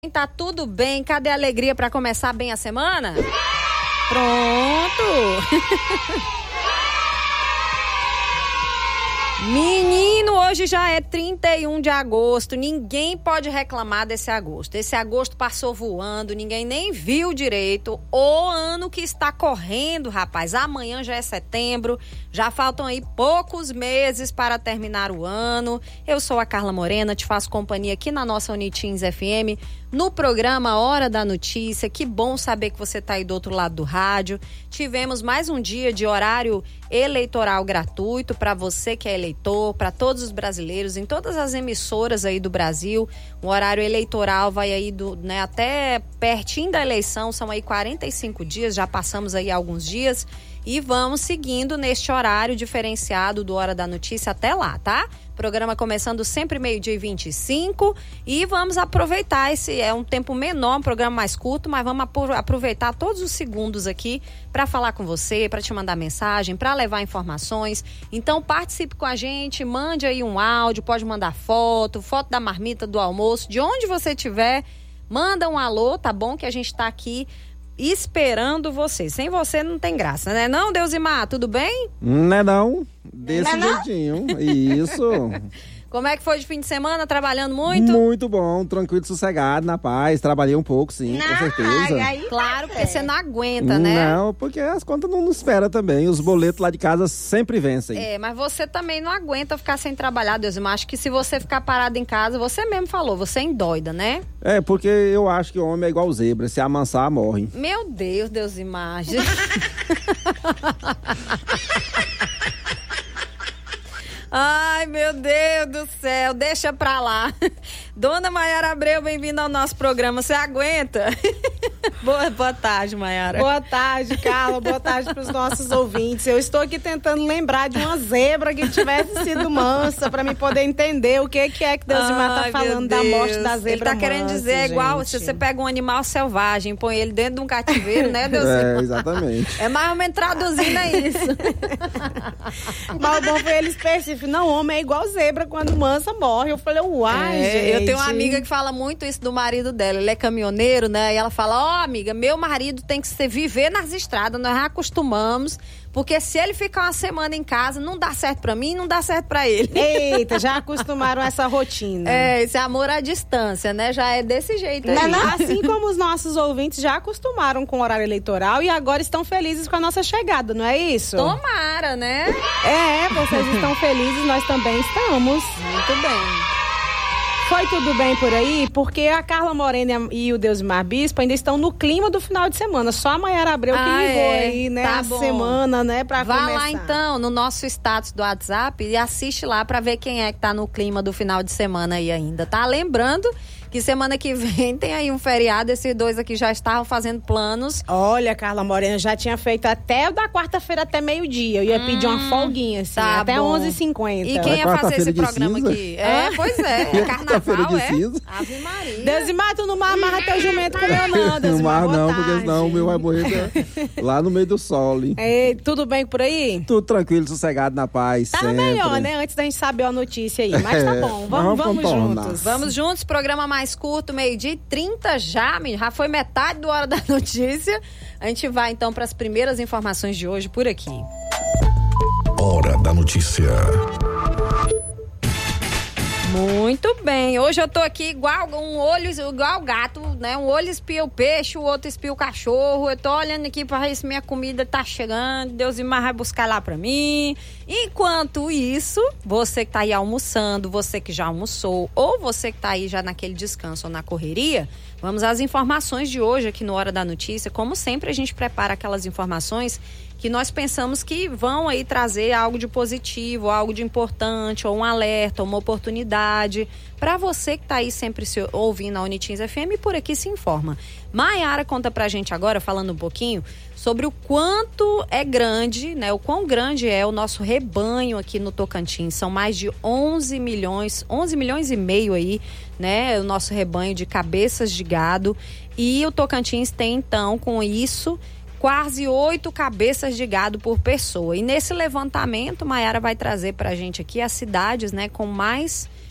Tá tudo bem? Cadê a alegria para começar bem a semana? Pronto! Menino, hoje já é 31 de agosto, ninguém pode reclamar desse agosto. Esse agosto passou voando, ninguém nem viu direito. O ano que está correndo, rapaz, amanhã já é setembro, já faltam aí poucos meses para terminar o ano. Eu sou a Carla Morena, te faço companhia aqui na nossa Unitins FM, no programa Hora da Notícia. Que bom saber que você está aí do outro lado do rádio. Tivemos mais um dia de horário eleitoral gratuito para você que é eleitor, para todos os brasileiros, em todas as emissoras aí do Brasil. O horário eleitoral vai aí até pertinho da eleição, são aí 45 dias, já passamos aí alguns dias e vamos seguindo neste horário diferenciado do Hora da Notícia até lá, tá? Programa começando sempre 12h25 e vamos aproveitar é um tempo menor, um programa mais curto, mas vamos aproveitar todos os segundos aqui para falar com você, para te mandar mensagem, para levar informações. Então participe com a gente, mande aí um áudio, pode mandar foto da marmita, do almoço, de onde você estiver, manda um alô, tá bom? Que a gente tá aqui esperando você. Sem você não tem graça, né? Não, Deusimar, tudo bem? Não, desse jeitinho. Isso. Como é que foi de fim de semana? Trabalhando muito? Muito bom, tranquilo, sossegado, na paz. Trabalhei um pouco, sim, com certeza. Aí, claro, porque você não aguenta, né? Não, porque as contas não nos esperam também. Os boletos lá de casa sempre vencem. Mas você também não aguenta ficar sem trabalhar, Deusimar. Acho que se você ficar parado em casa, você mesmo falou, você endoida, né? Porque eu acho que o homem é igual zebra, se amansar, morre. Meu Deus, Deusimar. Ai, meu Deus do céu, deixa pra lá. Dona Maiara Abreu, bem-vinda ao nosso programa. Você aguenta? Boa tarde, Maiara. Boa tarde, Carla. Boa tarde para os nossos ouvintes. Eu estou aqui tentando lembrar de uma zebra que tivesse sido mansa para me poder entender o que é que Deusimar tá falando da morte da zebra. Ele tá querendo dizer igual se você pega um animal selvagem, põe ele dentro de um cativeiro, né, Deusimar? Exatamente. É mais ou menos traduzindo a isso. Mas o bom foi ele específico. Não, homem é igual zebra, quando mansa morre. Eu falei, uai, gente. Eu tenho uma amiga que fala muito isso do marido dela. Ele é caminhoneiro, né? E ela fala, amiga, meu marido tem que viver nas estradas, nós já acostumamos, porque se ele ficar uma semana em casa, não dá certo pra mim, não dá certo pra ele. Eita, já acostumaram essa rotina. Esse amor à distância, né? Já é desse jeito aí. Assim como os nossos ouvintes já acostumaram com o horário eleitoral e agora estão felizes com a nossa chegada, não é isso? Tomara, né? Vocês estão felizes, nós também estamos. Muito bem. Foi tudo bem por aí? Porque a Carla Morena e o Deusimar Bispo ainda estão no clima do final de semana. Só a Maiara Abreu que ligou aí, né? Tá a bom. semana, né? Pra Vá começar. lá então, no nosso status do WhatsApp e assiste lá pra ver quem é que tá no clima do final de semana aí ainda, tá? Lembrando que semana que vem tem aí um feriado, esses dois aqui já estavam fazendo planos. Olha, Carla Morena, já tinha feito até da quarta-feira até meio-dia. Eu ia pedir uma folguinha, assim, tá até bom. 11h50. E quem ia fazer esse programa aqui? Pois é, carnaval, Ave Maria. Deusimar, tu não amarra teu jumento com o meu não, Deusimar. Não, porque senão o meu vai morrer lá no meio do sol. Hein? Tudo bem por aí? Tudo tranquilo, sossegado, na paz, Tá sempre. melhor, né? Antes da gente saber a notícia aí. Mas tá bom, vamos juntos. Vamos juntos, programa mais curto, 12h30 já foi metade do Hora da Notícia. A gente vai então para as primeiras informações de hoje por aqui. Hora da Notícia. Muito bem, hoje eu tô aqui igual gato, né? Um olho espia o peixe, o outro espia o cachorro. Eu tô olhando aqui pra ver se minha comida tá chegando, Deusimar vai buscar lá pra mim. Enquanto isso, você que tá aí almoçando, você que já almoçou, ou você que tá aí já naquele descanso ou na correria, vamos às informações de hoje aqui no Hora da Notícia. Como sempre, a gente prepara aquelas informações que nós pensamos que vão aí trazer algo de positivo, algo de importante, ou um alerta, uma oportunidade para você que está aí sempre se ouvindo a Unitins FM e por aqui se informa. Maiara conta pra gente agora, falando um pouquinho sobre o quanto é grande, né? O quão grande é o nosso rebanho aqui no Tocantins. São mais de 11 milhões e meio aí, né? O nosso rebanho de cabeças de gado. E o Tocantins tem então com isso quase 8 cabeças de gado por pessoa. E nesse levantamento, Maiara vai trazer pra gente aqui as cidades, né, com mais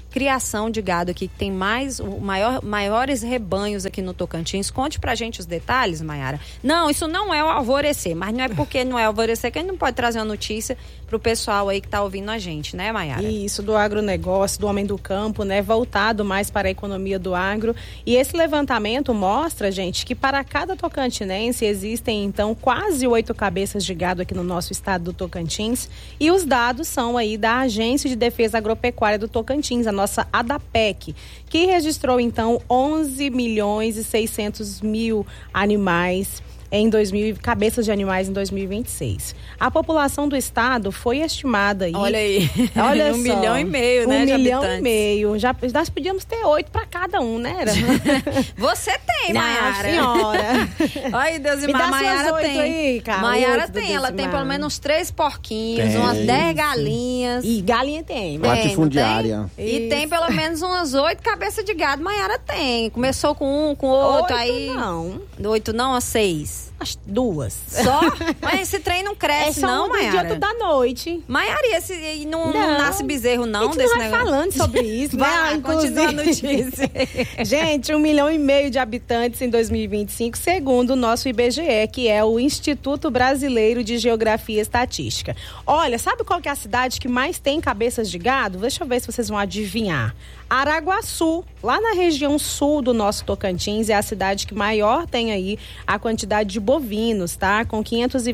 criação de gado aqui, que tem maiores rebanhos aqui no Tocantins. Conte pra gente os detalhes, Maiara. Não, isso não é o Alvorecer, mas não é porque não é o Alvorecer que a gente não pode trazer uma notícia pro pessoal aí que tá ouvindo a gente, né, Maiara? Isso, do agronegócio, do homem do campo, né, voltado mais para a economia do agro. E esse levantamento mostra, gente, que para cada tocantinense existem, então, quase 8 cabeças de gado aqui no nosso estado do Tocantins. E os dados são aí da Agência de Defesa Agropecuária do Tocantins, a nossa ADAPEC, que registrou, então, 11.600.000 animais cabeças de animais em 2026. A população do estado foi estimada aí. Olha aí. Olha 1,5 milhão, né? 1,5 milhão. Já nós podíamos ter 8 para cada um, né? Você tem, Maiara. Senhora. Olha, Deus, me dá Maiara tem. Aí, cara. Maiara tem, ela tem pelo menos 3 porquinhos, umas 10 galinhas. E galinha tem. Latifundiária. E tem pelo menos umas 8 cabeças de gado. Maiara tem. Começou com um, com outro, 8 aí. Não. 8 não, a 6. As 2. Só? Mas esse trem não cresce, não, Maiara? É só um dia da noite. Maiara, e não nasce bezerro, não, a gente desse não vai negócio? falando sobre isso, né? Vai, continua a notícia. Gente, 1,5 milhão de habitantes em 2025, segundo o nosso IBGE, que é o Instituto Brasileiro de Geografia e Estatística. Olha, sabe qual que é a cidade que mais tem cabeças de gado? Deixa eu ver se vocês vão adivinhar. Araguaçu, lá na região sul do nosso Tocantins, é a cidade que maior tem aí a quantidade de bovinos, tá? Com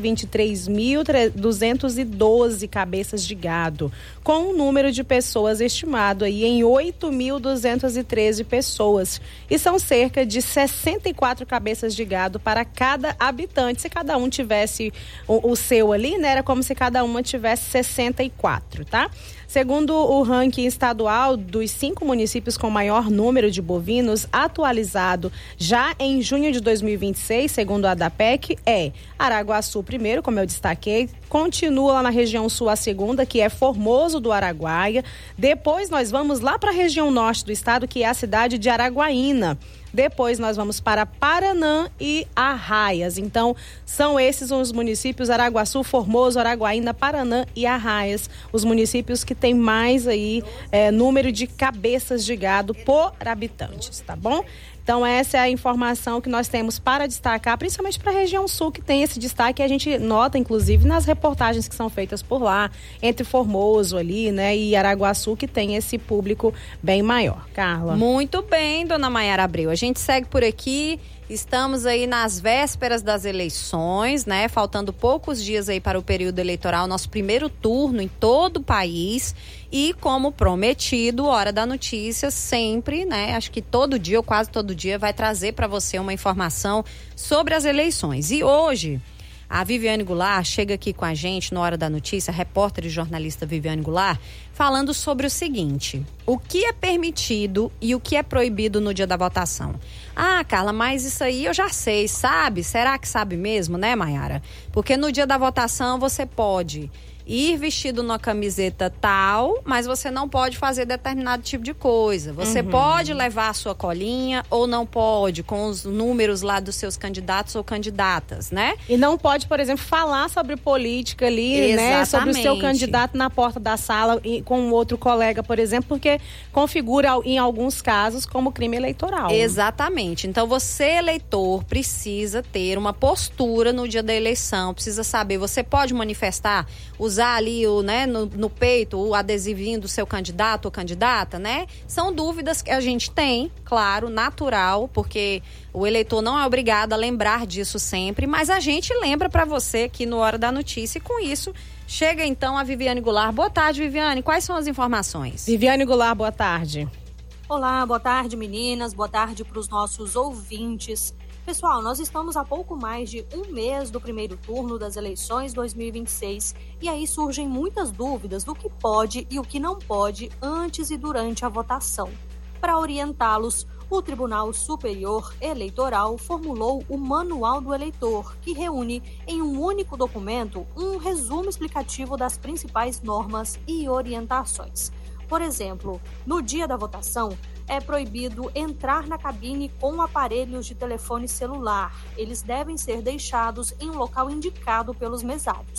523.212 cabeças de gado, com um número de pessoas estimado aí em 8.213 pessoas. E são cerca de 64 cabeças de gado para cada habitante. Se cada um tivesse o seu ali, né? Era como se cada uma tivesse 64, tá? Segundo o ranking estadual dos 5 municípios com maior número de bovinos, atualizado já em junho de 2026, segundo a ADAPEC, é Araguaçu primeiro, como eu destaquei, continua lá na região sul a segunda, que é Formoso do Araguaia. Depois nós vamos lá para a região norte do estado, que é a cidade de Araguaína. Depois nós vamos para Paranã e Arraias. Então, são esses os municípios: Araguaçu, Formoso, Araguaína, Paranã e Arraias, os municípios que têm mais aí número de cabeças de gado por habitantes, tá bom? Então, essa é a informação que nós temos para destacar, principalmente para a região sul, que tem esse destaque. A gente nota, inclusive, nas reportagens que são feitas por lá, entre Formoso ali, né, e Araguaçu, que tem esse público bem maior. Carla. Muito bem, dona Maiara Abreu. A gente segue por aqui. Estamos aí nas vésperas das eleições, né? Faltando poucos dias aí para o período eleitoral, nosso primeiro turno em todo o país. E como prometido, Hora da Notícia sempre, né? Acho que todo dia ou quase todo dia vai trazer para você uma informação sobre as eleições. E hoje, a Viviane Goulart chega aqui com a gente no Hora da Notícia, a repórter e jornalista Viviane Goulart, falando sobre o seguinte: o que é permitido e o que é proibido no dia da votação. Ah, Carla, mas isso aí eu já sei, sabe? Será que sabe mesmo, né, Maiara? Porque no dia da votação você pode ir vestido numa camiseta tal, mas você não pode fazer determinado tipo de coisa. Você pode levar a sua colinha ou não pode, com os números lá dos seus candidatos ou candidatas, né? E não pode, por exemplo, falar sobre política ali, exatamente, né? Sobre o seu candidato na porta da sala com outro colega, por exemplo, porque configura em alguns casos como crime eleitoral. Exatamente. Então, você, eleitor, precisa ter uma postura no dia da eleição, precisa saber, você pode manifestar, usar ali no peito o adesivinho do seu candidato ou candidata, né? São dúvidas que a gente tem, claro, natural, porque o eleitor não é obrigado a lembrar disso sempre, mas a gente lembra para você aqui no Hora da Notícia, e com isso chega então a Viviane Goulart. Boa tarde, Viviane. Quais são as informações? Viviane Goulart, boa tarde. Olá, boa tarde, meninas. Boa tarde para os nossos ouvintes. Pessoal, nós estamos há pouco mais de um mês do primeiro turno das eleições 2026 e aí surgem muitas dúvidas do que pode e o que não pode antes e durante a votação. Para orientá-los, o Tribunal Superior Eleitoral formulou o Manual do Eleitor, que reúne em um único documento um resumo explicativo das principais normas e orientações. Por exemplo, no dia da votação, é proibido entrar na cabine com aparelhos de telefone celular. Eles devem ser deixados em um local indicado pelos mesários.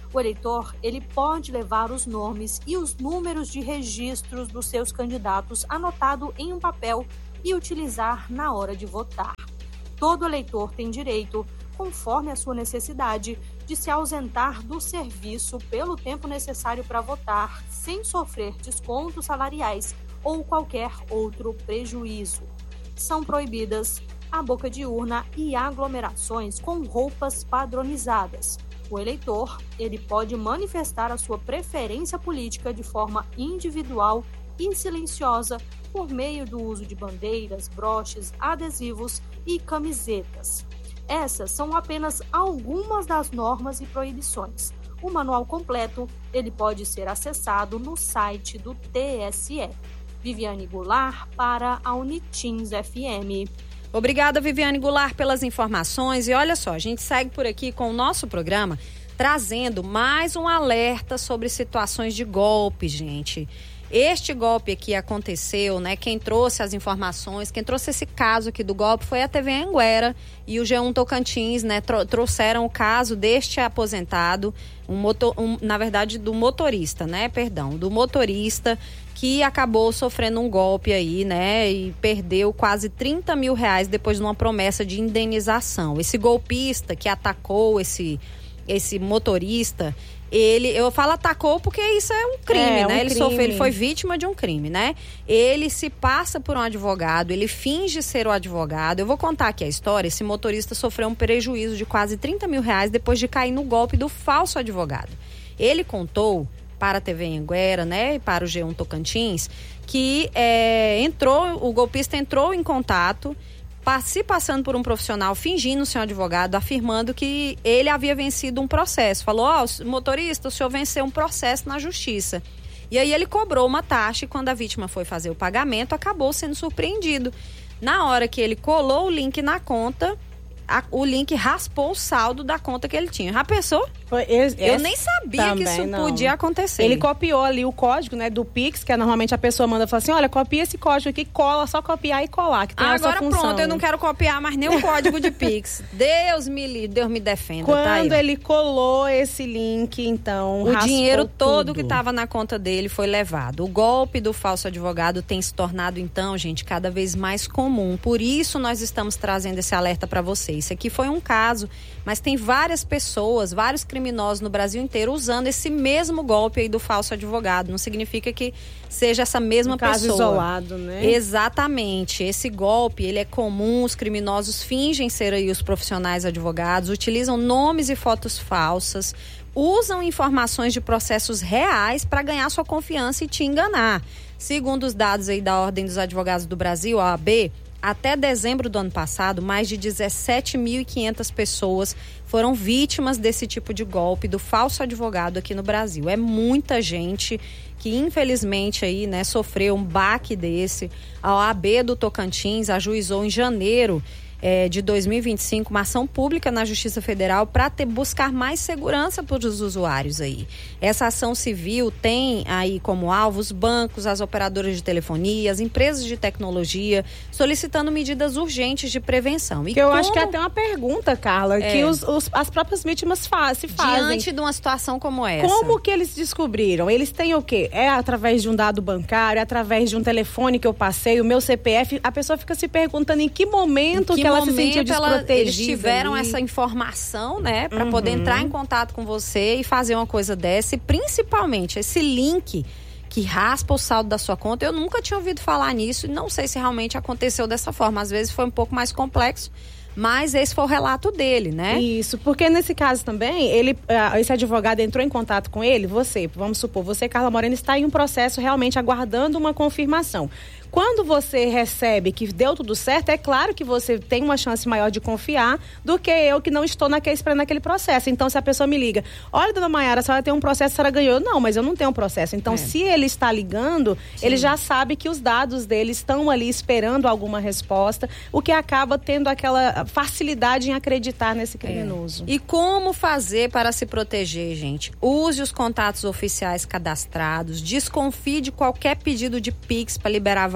O eleitor, ele pode levar os nomes e os números de registros dos seus candidatos anotado em um papel e utilizar na hora de votar. Todo eleitor tem direito, conforme a sua necessidade, de se ausentar do serviço pelo tempo necessário para votar, sem sofrer descontos salariais ou qualquer outro prejuízo. São proibidas a boca de urna e aglomerações com roupas padronizadas. O eleitor, ele pode manifestar a sua preferência política de forma individual e silenciosa por meio do uso de bandeiras, broches, adesivos e camisetas. Essas são apenas algumas das normas e proibições. O manual completo, ele pode ser acessado no site do TSE. Viviane Goulart para a Unitins FM. Obrigada, Viviane Goulart, pelas informações. E olha só, a gente segue por aqui com o nosso programa, trazendo mais um alerta sobre situações de golpe, gente. Este golpe aqui aconteceu, né? Quem trouxe as informações, quem trouxe esse caso aqui do golpe foi a TV Anhanguera e o G1 Tocantins, né? Trouxeram o caso deste aposentado, na verdade do motorista, né? Do motorista que acabou sofrendo um golpe aí, né? E perdeu quase 30 mil reais depois de uma promessa de indenização. Esse golpista que atacou esse motorista, eu falo atacou porque isso é um crime, né? Ele foi vítima de um crime, né? Ele se passa por um advogado, ele finge ser o advogado. Eu vou contar aqui a história. Esse motorista sofreu um prejuízo de quase 30 mil reais depois de cair no golpe do falso advogado. Ele contou para a TV Anhanguera, né, e para o G1 Tocantins, que o golpista entrou em contato, se passando por um profissional, fingindo ser um advogado, afirmando que ele havia vencido um processo. Falou, motorista, o senhor venceu um processo na justiça. E aí ele cobrou uma taxa e quando a vítima foi fazer o pagamento, acabou sendo surpreendido. Na hora que ele colou o link na conta, o link raspou o saldo da conta que ele tinha. Já pensou? Eu nem sabia que isso podia acontecer. Ele copiou ali o código, né, do Pix, que normalmente a pessoa manda e fala assim, olha, copia esse código aqui, cola, só copiar e colar, que tem essa função. Agora pronto, eu não quero copiar mais nem o código de Pix. Deus me livre, Deus me defenda. Quando ele colou esse link, então, o dinheiro todo que estava na conta dele foi levado. O golpe do falso advogado tem se tornado, então, gente, cada vez mais comum. Por isso nós estamos trazendo esse alerta para vocês. Isso aqui foi um caso, mas tem várias pessoas, vários criminosos no Brasil inteiro usando esse mesmo golpe aí do falso advogado. Não significa que seja essa mesma pessoa. Caso isolado, né? Exatamente. Esse golpe, ele é comum, os criminosos fingem ser aí os profissionais advogados, utilizam nomes e fotos falsas, usam informações de processos reais para ganhar sua confiança e te enganar. Segundo os dados aí da Ordem dos Advogados do Brasil, a OAB, até dezembro do ano passado, mais de 17.500 pessoas foram vítimas desse tipo de golpe do falso advogado aqui no Brasil. É muita gente que infelizmente aí, né, sofreu um baque desse. A OAB do Tocantins ajuizou em janeiro de 2025 uma ação pública na Justiça Federal para buscar mais segurança para os usuários aí. Essa ação civil tem aí como alvo os bancos, as operadoras de telefonia, as empresas de tecnologia, solicitando medidas urgentes de prevenção. E eu acho que é até uma pergunta, Carla, que as próprias vítimas se fazem. Diante de uma situação como essa. Como que eles descobriram? Eles têm o quê? É através de um dado bancário, é através de um telefone que eu passei, o meu CPF. A pessoa fica se perguntando em que momento que ela se sentiu desprotegida. Eles tiveram essa informação, né, para poder entrar em contato com você e fazer uma coisa dessa. E principalmente esse link que raspa o saldo da sua conta. Eu nunca tinha ouvido falar nisso e não sei se realmente aconteceu dessa forma. Às vezes foi um pouco mais complexo, mas esse foi o relato dele, né? Isso, porque nesse caso também, esse advogado entrou em contato com ele, vamos supor, você, Carla Moreno, está em um processo realmente aguardando uma confirmação. Quando você recebe que deu tudo certo, é claro que você tem uma chance maior de confiar do que eu que não estou esperando aquele processo. Então, se a pessoa me liga, olha, dona Maiara, a senhora tem um processo, a senhora ganhou. Não, mas eu não tenho um processo. Então, se ele está ligando, ele já sabe que os dados dele estão ali esperando alguma resposta, o que acaba tendo aquela facilidade em acreditar nesse criminoso. E como fazer para se proteger, gente? Use os contatos oficiais cadastrados, desconfie de qualquer pedido de Pix para liberar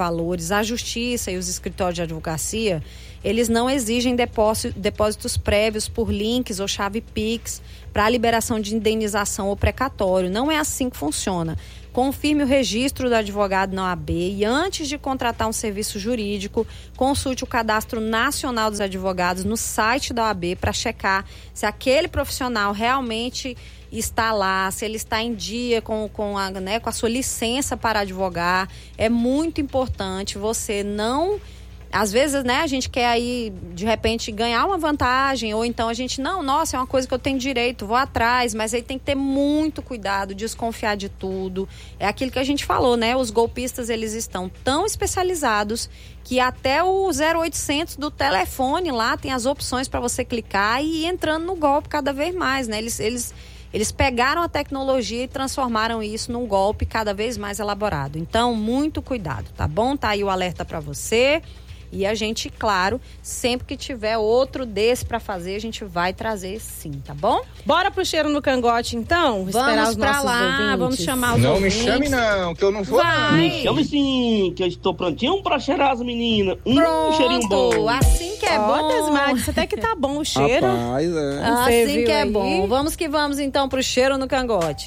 valores, a justiça e os escritórios de advocacia, eles não exigem depósitos prévios por links ou chave Pix para a liberação de indenização ou precatório. Não é assim que funciona. Confirme o registro do advogado na OAB e antes de contratar um serviço jurídico, consulte o Cadastro Nacional dos Advogados no site da OAB para checar se aquele profissional realmente está lá, se ele está em dia com a sua licença para advogar. É muito importante você não... Às vezes, né, a gente quer aí, de repente, ganhar uma vantagem, ou então a gente, nossa, é uma coisa que eu tenho direito, vou atrás, mas aí tem que ter muito cuidado, desconfiar de tudo. É aquilo que a gente falou, né, os golpistas, eles estão tão especializados que até o 0800 do telefone lá tem as opções para você clicar e ir entrando no golpe cada vez mais, né, eles pegaram a tecnologia e transformaram isso num golpe cada vez mais elaborado. Então, muito cuidado, tá bom? Tá aí o alerta para você. E a gente, claro, sempre que tiver outro desse pra fazer, a gente vai trazer sim, tá bom? Bora pro cheiro no cangote, então? Vamos pra lá, ouvintes. Vamos chamar os ouvintes. Não me chame não, que eu não vou. Vai. Me chame sim, que eu estou prontinho pra cheirar as meninas. Pronto, Cheirinho bom. Assim que é bom. Desmar, isso até que tá bom o cheiro. Rapaz, é. Assim que é aí? bom. Vamos que vamos então pro cheiro no cangote.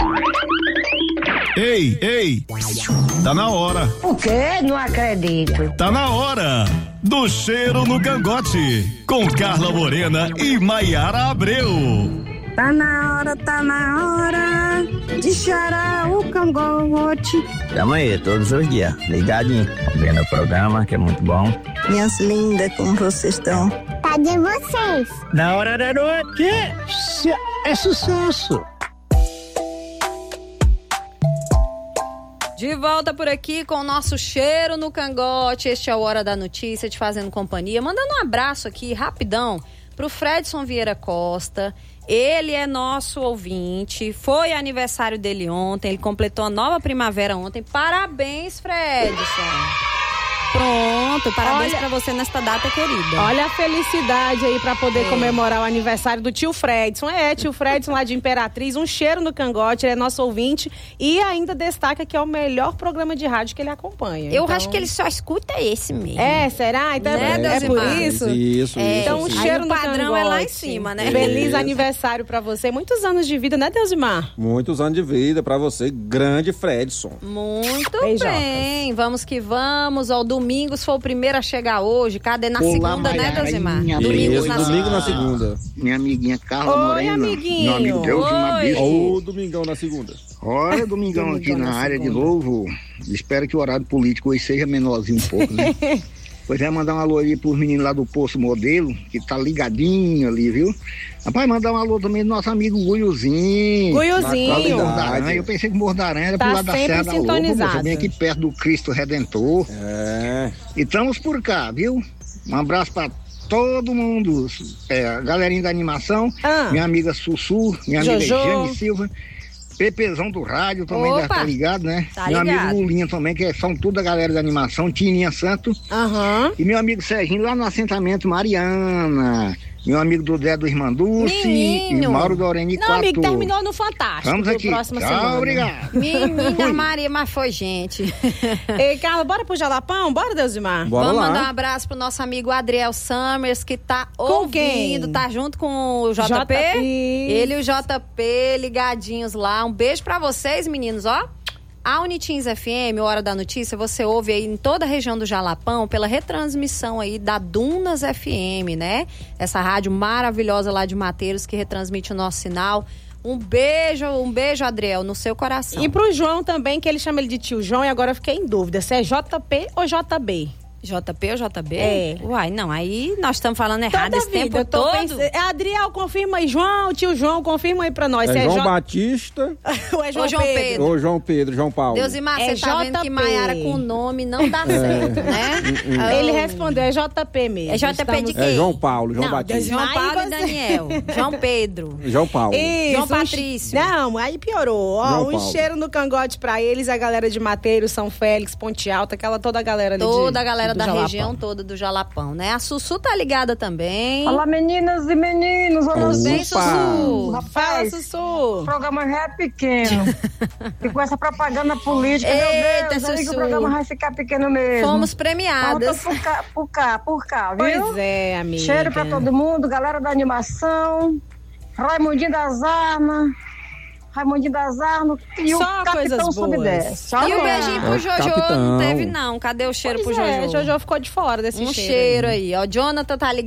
Ei, tá na hora. O quê? Não acredito. Tá na hora do cheiro no cangote, com Carla Morena e Maiara Abreu. Tá na hora de cheirar o cangote. Tamo aí, todos os dias, ligadinho, vendo o programa, que é muito bom. Minhas lindas, como vocês estão? Cadê vocês? Na hora da noite, é sucesso. De volta por aqui com o nosso cheiro no cangote. Este é o Hora da Notícia, te fazendo companhia. Mandando um abraço aqui, rapidão, pro Fredson Vieira Costa. Ele é nosso ouvinte. Foi aniversário dele ontem. Ele completou a nova primavera ontem. Parabéns, Fredson. Pronto, parabéns pra você nesta data, querida. Olha a felicidade aí pra poder comemorar o aniversário do tio Fredson. Tio Fredson lá de Imperatriz, um cheiro no cangote, ele é nosso ouvinte e ainda destaca que é o melhor programa de rádio que ele acompanha. Eu acho que ele só escuta esse mesmo. Será? Então né, é por isso? Isso. Então o cheiro aí no o padrão cangote é lá em cima, né? Feliz aniversário pra você. Muitos anos de vida, né, Deusimar? Muitos anos de vida pra você, grande Fredson. Muito Beijocas. bem, vamos que vamos. Ó, o Domingos foi o primeiro a chegar hoje. Cadê? Na Olá, segunda, Maiara, né, Deusimar? Domingo na segunda. Minha amiguinha Carla Oi, Morena. amiguinho. Meu amigo Deus de uma Oi. bicha. Ô, Domingão na segunda. Olha, Domingão aqui na área de novo. Espero que o horário político hoje seja menorzinho um pouco, né? Pois é, mandar um alô aí pros meninos lá do Poço Modelo, que tá ligadinho ali, viu? Rapaz, mandar um alô também do nosso amigo Guiuzinho. Guiuzinho. Eu pensei que o Morro da Aranha era Tá pro lado da sempre Serra da Lobo, sintonizado. bem aqui perto do Cristo Redentor. E estamos por cá, viu? Um abraço pra todo mundo, a galerinha da animação, minha amiga Sussu, minha amiga Jane Silva, Pepezão do rádio também deve estar ligado, né? Tá meu ligado. amigo Lulinha também, que são tudo a galera da animação, Tininha Santo. Aham. E meu amigo Serginho lá no assentamento Mariana. Meu amigo do Dé do Irmanduce e Mauro Doreni Não, amigo, terminou no Fantástico. Vamos aqui. Próxima Tchau, semana. obrigado. Menina Maria, mas foi gente. Ei, Carla, bora pro Jalapão? Bora, Deusimar? Bora Vamos lá. mandar um abraço pro nosso amigo Adriel Summers, que tá Com quem? ouvindo, tá junto com o JP. Ele e o JP ligadinhos lá. Um beijo pra vocês, meninos, ó. A Unitins FM, Hora da Notícia, você ouve aí em toda a região do Jalapão pela retransmissão aí da Dunas FM, né? Essa rádio maravilhosa lá de Mateiros que retransmite o nosso sinal. Um beijo, Adriel, no seu coração. E pro João também, que ele chama ele de tio João, e agora eu fiquei em dúvida se é JP ou JB. JP ou JB? É. Uai, não, aí nós estamos falando errado esse tempo todo. Adriel, confirma aí, João, tio João, confirma aí pra nós. É se João Batista ou é João João Pedro? ou João Pedro, João Paulo. Deusimar, É você tá vendo que JP. Maiara com o nome não dá certo, né? Ele respondeu, é JP mesmo. É JP de quem? É João Paulo, João Não, Batista. João Aí Paulo e você- Daniel. João Pedro. João Paulo. Isso, João Patrício. Não, aí piorou. Ó, João um Paulo. cheiro no cangote pra eles, a galera de Mateiros, São Félix, Ponte Alta, toda a galera ali Toda a galera galera da região toda do Jalapão, né? A Sussu tá ligada também. Olá, meninas e meninos. Tudo bem, Sussu? Rapaz, fala, Sussu. O programa já é pequeno. E com essa propaganda política, eita, meu Deus, aí que Sussu. o programa vai ficar pequeno mesmo. Fomos premiadas. Por cá, viu? Pois é, amiga. Cheiro pra todo mundo, galera da animação, Raimundinho das Armas e só o Capitão Sub-10. E o beijinho pro Jojo não teve não. Cadê o cheiro pro Jojo? Jojo ficou de fora desse cheiro. Um cheiro aí, ó. Jonathan tá ligado.